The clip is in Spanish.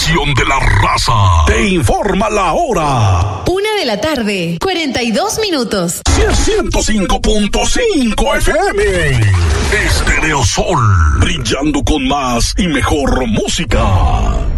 estación de la raza. Te informa la hora. 1:42 105.5 FM. Estereosol. Brillando con más y mejor música.